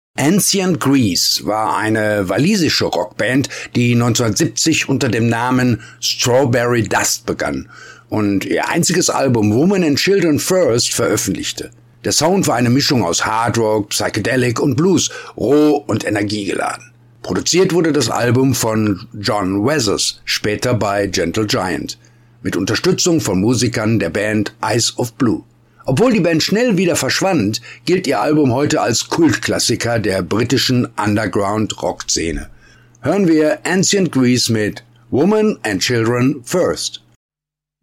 Ancient Grease war eine walisische Rockband, die 1970 unter dem Namen Strawberry Dust begann und ihr einziges Album Women and Children First veröffentlichte. Der Sound war eine Mischung aus Hard Rock, Psychedelic und Blues, roh und energiegeladen. Produziert wurde das Album von John Weathers, später bei Gentle Giant, mit Unterstützung von Musikern der Band Eyes of Blue. Obwohl die Band schnell wieder verschwand, gilt ihr Album heute als Kultklassiker der britischen Underground-Rock-Szene. Hören wir Ancient Grease mit Women and Children First.